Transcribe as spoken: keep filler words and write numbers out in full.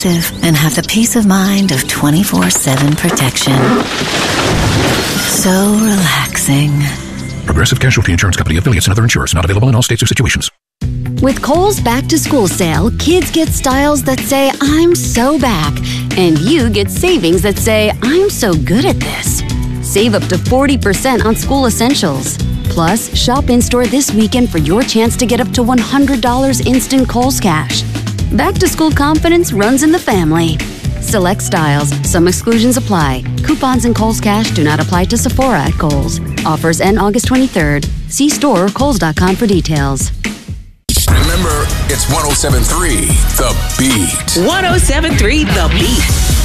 and have the peace of mind of twenty-four seven protection. So relaxing. Progressive Casualty Insurance Company, affiliates, and other insurers. Not available in all states or situations. With Kohl's back-to-school sale, kids get styles that say, I'm so back. And you get savings that say, I'm so good at this. Save up to forty percent on school essentials. Plus, shop in-store this weekend for your chance to get up to one hundred dollars instant Kohl's cash. Back-to-school confidence runs in the family. Select styles. Some exclusions apply. Coupons and Kohl's Cash do not apply to Sephora at Kohl's. Offers end August twenty-third. See store or kohls dot com for details. Remember, it's one oh seven point three The Beat. one oh seven point three The Beat.